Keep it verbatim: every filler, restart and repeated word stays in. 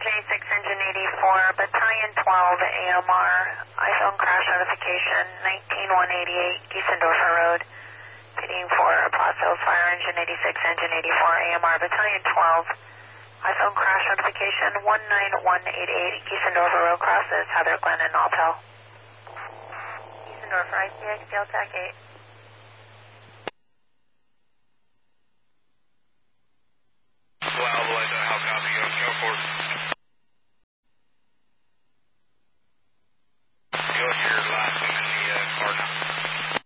eighty-six, Engine eighty-four, Battalion twelve, A M R, iPhone crash notification, nineteen one eighty-eight, Giesendorfer Road, pitting for Plazo, Fire Engine eighty-six, Engine eighty-four, A M R, Battalion twelve, iPhone crash notification, one nine one eight eight, Giesendorfer Road crosses, Heather, Glen, and Altel. Giesendorfer, I C X, Delta eight. Wow, Belinda, how copy? Go forward.